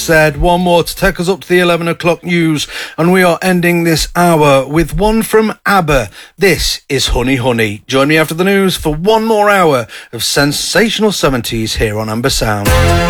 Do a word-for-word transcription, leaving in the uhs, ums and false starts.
said. One more to take us up to the eleven o'clock news, and we are ending this hour with one from ABBA. This is Honey Honey. Join me after the news for one more hour of sensational seventies here on Amber Sound.